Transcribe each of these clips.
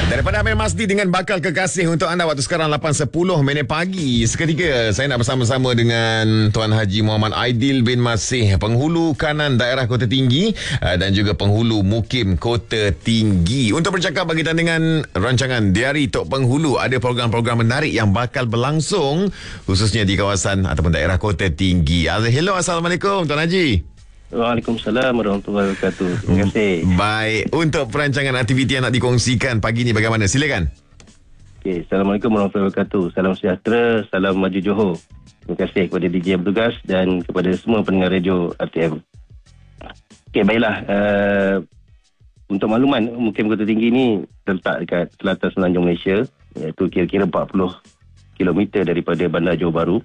Daripada Amir Masdi dengan Bakal Kekasih untuk anda waktu sekarang 8.10 minit pagi. Seketika saya nak bersama-sama dengan Tuan Haji Muhammad Aidil bin Masih, Penghulu Kanan Daerah Kota Tinggi dan juga Penghulu Mukim Kota Tinggi, untuk bercakap berkaitan dengan rancangan Diari Tok Penghulu. Ada program-program menarik yang bakal berlangsung khususnya di kawasan ataupun daerah Kota Tinggi. Hello, Assalamualaikum Tuan Haji. Waalaikumsalam warahmatullahi wabarakatuh. Terima kasih. Baik, untuk perancangan aktiviti yang nak dikongsikan pagi ni bagaimana? Silakan. Okay. Assalamualaikum warahmatullahi wabarakatuh. Salam sejahtera, salam maju Johor. Terima kasih kepada DJ yang bertugas dan kepada semua pendengar radio RTM. Okey, baiklah. Untuk makluman, Mukim Kota Tinggi ni terletak dekat selatan Semenanjung Malaysia, iaitu kira-kira 40 km daripada Bandar Johor Bahru.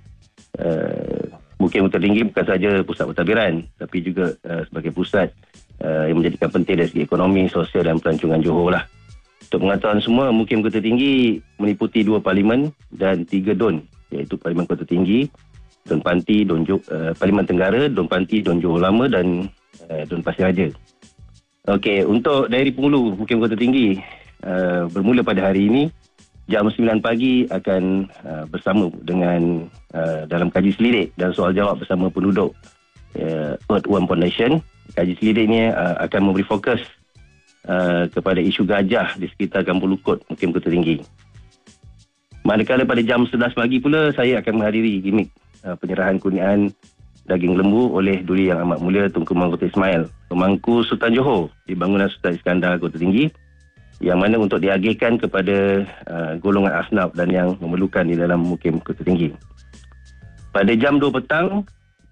Mukim Kota Tinggi bukan sahaja pusat pentadbiran, tapi juga sebagai pusat yang menjadikan penting dari segi ekonomi, sosial dan pelancongan Johor lah. Untuk pengetahuan semua, Mukim Kota Tinggi meliputi 2 parlimen dan 3 DUN, iaitu Parlimen Kota Tinggi, DUN Panti, Parlimen Tenggara, DUN Panti, DUN Johor Lama dan DUN Pasir Raja. Okey, untuk Diari Penghulu Mukim Kota Tinggi bermula pada hari ini jam 9 pagi akan bersama dengan dalam kaji selidik dan soal jawab bersama penduduk Earthworm Foundation. Kaji selidik ini akan memberi fokus kepada isu gajah di sekitar Kampung Lukut, Mukim Kota Tinggi. Manakala pada jam 11 pagi pula saya akan menghadiri gimik penyerahan kurniaan daging lembu oleh Duli Yang Amat Mulia Tunku Mahkota Ismail, Pemangku Sultan Johor di bangunan Sultan Iskandar Kota Tinggi, yang mana untuk diagihkan kepada golongan asnaf dan yang memerlukan di dalam Mukim Kota Tinggi. Pada jam 2 petang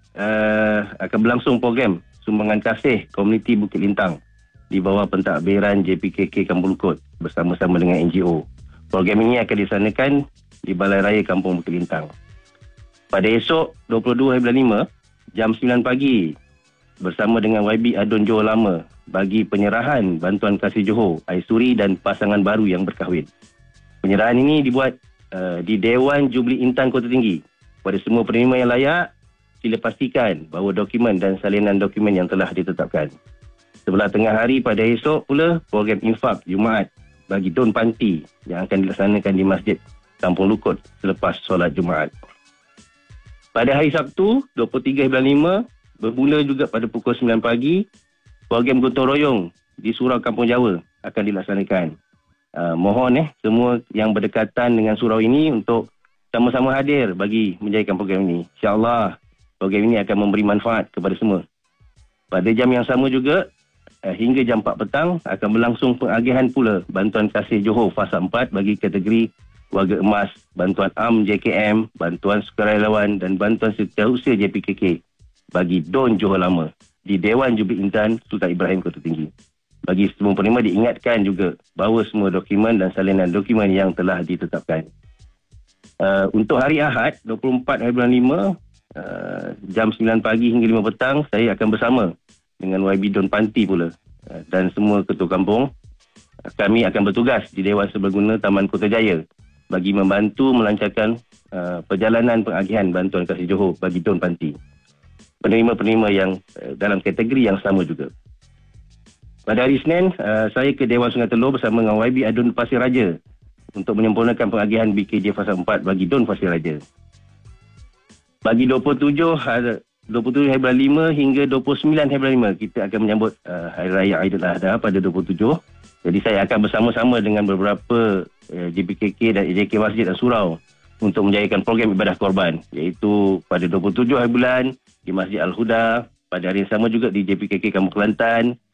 akan berlangsung program sumbangan kasih komuniti Bukit Lintang di bawah pentadbiran JPKK Kampung Lukut bersama-sama dengan NGO. Program ini akan dilaksanakan di Balai Raya Kampung Bukit Lintang. Pada esok 22 hari bulan 5 jam 9 pagi bersama dengan YB Adun Johor Lama bagi penyerahan bantuan kasih Johor, Aisuri dan pasangan baru yang berkahwin. Penyerahan ini dibuat di Dewan Jubli Intan Kota Tinggi. Kepada semua penerima yang layak, sila pastikan bahawa dokumen dan salinan dokumen yang telah ditetapkan. Sebelah tengah hari pada esok pula, program infak Jumaat bagi DUN Panti yang akan dilaksanakan di Masjid Kampung Lukut selepas solat Jumaat. Pada hari Sabtu, 23 bulan 5, bermula juga pada pukul 9 pagi, program gotong royong di Surau Kampung Jawa akan dilaksanakan. Mohon semua yang berdekatan dengan surau ini untuk sama-sama hadir bagi menjayakan program ini. InsyaAllah program ini akan memberi manfaat kepada semua. Pada jam yang sama juga, hingga jam 4 petang akan berlangsung pengagihan pula bantuan kasih Johor fasa 4 bagi kategori warga emas, bantuan AM JKM, bantuan sukarelawan dan bantuan setiausaha JPKK bagi DUN Johor Lama di Dewan Jubli Intan Sultan Ibrahim Kota Tinggi. Bagi semua penerima diingatkan juga bahawa semua dokumen dan salinan dokumen yang telah ditetapkan. Untuk hari Ahad 24 hari bulan 5 jam 9 pagi hingga 5 petang saya akan bersama dengan YB DUN Panti pula dan semua ketua kampung. Kami akan bertugas di Dewan Serbaguna Taman Kota Jaya bagi membantu melancarkan perjalanan pengagihan bantuan kasih Johor bagi DUN Panti. Penerima-penerima yang dalam kategori yang sama juga. Pada hari Isnin, saya ke Dewan Sungai Telur bersama dengan YB Adun Pasir Raja untuk menyempurnakan pengagihan BKJ fasa 4 bagi DUN Pasir Raja. Bagi 27 hari bulan 5 hingga 29 hari bulan 5, kita akan menyambut Hari Raya Aidil Adha pada 27. Jadi saya akan bersama-sama dengan beberapa JPKK dan AJK Masjid dan Surau untuk menjayakan program ibadah korban, iaitu pada 27 hari bulan di Masjid Al-Huda, pada hari yang sama juga di JPKK Kampung Kelantan,